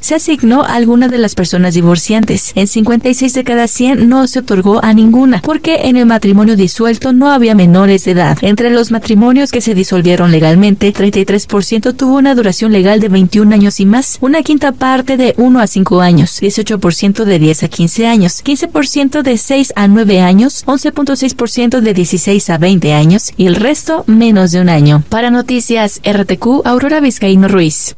se asignó a alguna de las personas divorciantes. En 56 de cada 100 no se otorgó a ninguna, porque en el matrimonio disuelto no había menores de edad. Entre los matrimonios que se disolvieron legalmente, 33% tuvo una duración legal de 21 años y más, una quinta parte de 1 a 5 años, 18% de 10 a 15 años, 15% de 6 a 9 años, 11.6% de 16 a 20 años y el resto menos de un año. Para Noticias RTQ, Aurora Vizcaíno Ruiz.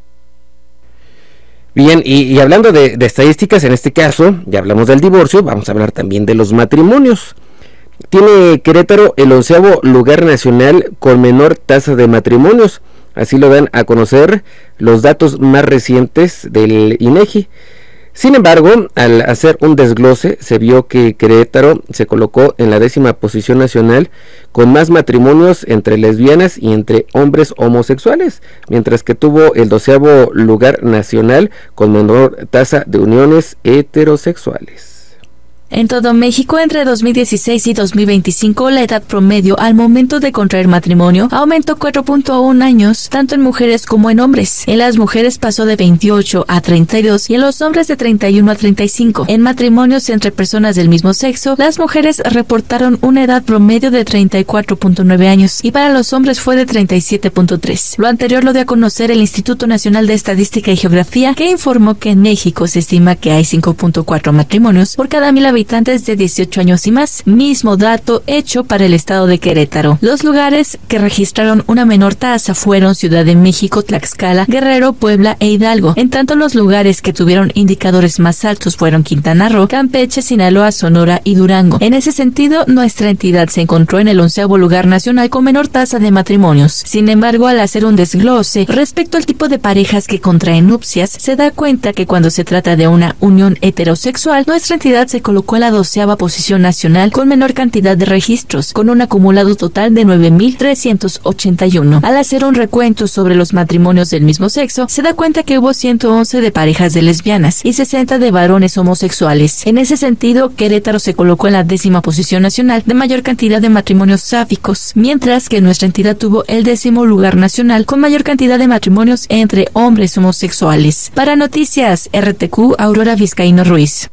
Bien, y hablando de estadísticas, en este caso, ya hablamos del divorcio, vamos a hablar también de los matrimonios. Tiene Querétaro el 11º lugar nacional con menor tasa de matrimonios, así lo dan a conocer los datos más recientes del INEGI. Sin embargo, al hacer un desglose, se vio que Querétaro se colocó en la 10ª posición nacional con más matrimonios entre lesbianas y entre hombres homosexuales, mientras que tuvo el 12º lugar nacional con menor tasa de uniones heterosexuales. En todo México, entre 2016 y 2025, la edad promedio al momento de contraer matrimonio aumentó 4.1 años, tanto en mujeres como en hombres. En las mujeres pasó de 28 a 32 y en los hombres de 31 a 35. En matrimonios entre personas del mismo sexo, las mujeres reportaron una edad promedio de 34.9 años y para los hombres fue de 37.3. Lo anterior lo dio a conocer el Instituto Nacional de Estadística y Geografía, que informó que en México se estima que hay 5.4 matrimonios por cada 1,000 habitantes de 18 años y más, mismo dato hecho para el estado de Querétaro. Los lugares que registraron una menor tasa fueron Ciudad de México, Tlaxcala, Guerrero, Puebla e Hidalgo. En tanto, los lugares que tuvieron indicadores más altos fueron Quintana Roo, Campeche, Sinaloa, Sonora y Durango. En ese sentido, nuestra entidad se encontró en el 11º lugar nacional con menor tasa de matrimonios. Sin embargo, al hacer un desglose respecto al tipo de parejas que contraen nupcias, se da cuenta que cuando se trata de una unión heterosexual, nuestra entidad se colocó en la 12ª posición nacional con menor cantidad de registros, con un acumulado total de 9,381. Al hacer un recuento sobre los matrimonios del mismo sexo, se da cuenta que hubo 111 de parejas de lesbianas y 60 de varones homosexuales. En ese sentido, Querétaro se colocó en la 10ª posición nacional de mayor cantidad de matrimonios sáficos, mientras que nuestra entidad tuvo el 10º lugar nacional con mayor cantidad de matrimonios entre hombres homosexuales. Para Noticias RTQ, Aurora Vizcaíno Ruiz.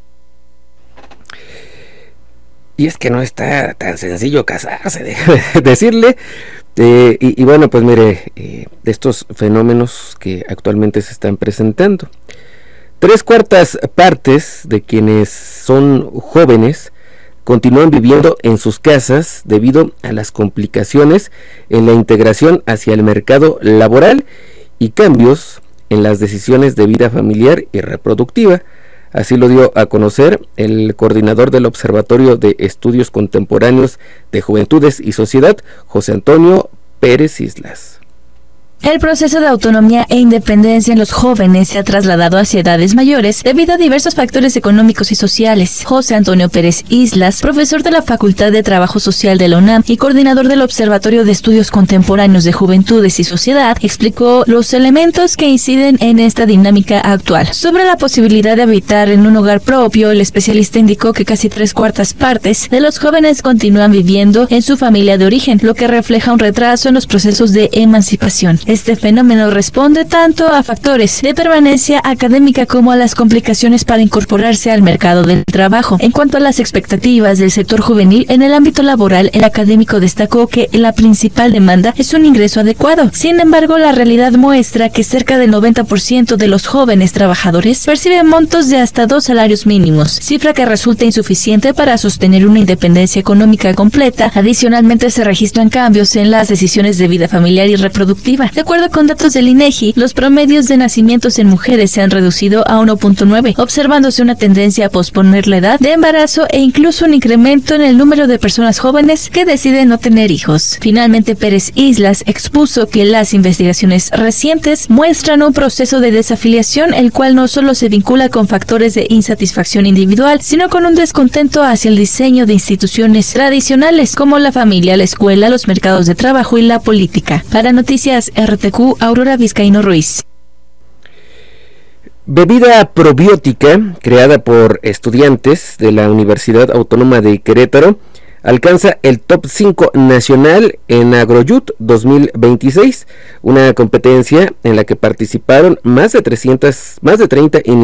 Y es que no está tan sencillo casarse, déjame decirle. Y bueno, pues mire, de estos fenómenos que actualmente se están presentando, 3/4 partes de quienes son jóvenes continúan viviendo en sus casas debido a las complicaciones en la integración hacia el mercado laboral y cambios en las decisiones de vida familiar y reproductiva. Así lo dio a conocer el coordinador del Observatorio de Estudios Contemporáneos de Juventudes y Sociedad, José Antonio Pérez Islas. El proceso de autonomía e independencia en los jóvenes se ha trasladado hacia edades mayores debido a diversos factores económicos y sociales. José Antonio Pérez Islas, profesor de la Facultad de Trabajo Social de la UNAM y coordinador del Observatorio de Estudios Contemporáneos de Juventudes y Sociedad, explicó los elementos que inciden en esta dinámica actual. Sobre la posibilidad de habitar en un hogar propio, el especialista indicó que casi 3/4 partes de los jóvenes continúan viviendo en su familia de origen, lo que refleja un retraso en los procesos de emancipación. Este fenómeno responde tanto a factores de permanencia académica como a las complicaciones para incorporarse al mercado del trabajo. En cuanto a las expectativas del sector juvenil en el ámbito laboral, el académico destacó que la principal demanda es un ingreso adecuado. Sin embargo, la realidad muestra que cerca del 90% de los jóvenes trabajadores perciben montos de hasta 2 salarios mínimos, cifra que resulta insuficiente para sostener una independencia económica completa. Adicionalmente, se registran cambios en las decisiones de vida familiar y reproductiva. De acuerdo con datos del INEGI, los promedios de nacimientos en mujeres se han reducido a 1.9, observándose una tendencia a posponer la edad de embarazo e incluso un incremento en el número de personas jóvenes que deciden no tener hijos. Finalmente, Pérez Islas expuso que las investigaciones recientes muestran un proceso de desafiliación, el cual no solo se vincula con factores de insatisfacción individual, sino con un descontento hacia el diseño de instituciones tradicionales como la familia, la escuela, los mercados de trabajo y la política. Para Noticias RTQ, Aurora Vizcaíno Ruiz. Bebida probiótica creada por estudiantes de la Universidad Autónoma de Querétaro alcanza el top 5 nacional en AgroYouth 2026, una competencia en la que participaron más de 30